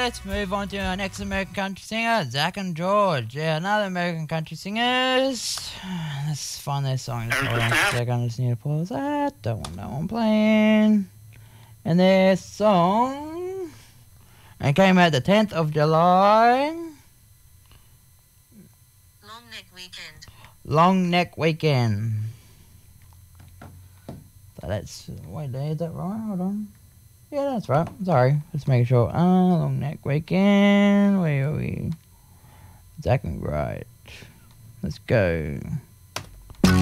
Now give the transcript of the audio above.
let's move on to our next American country singer, Zach and George. Yeah, another American country singers. Let's find their song. Just hold on a second. I just need to pause that. Don't want that one playing. And their song, it came out the 10th of July. Long Neck Weekend. Long Neck Weekend. So that's, wait, is that right? Hold on. Yeah, that's right. Sorry, just making sure. Long Neck Weekend. Where are we? Zach and Right. Let's go.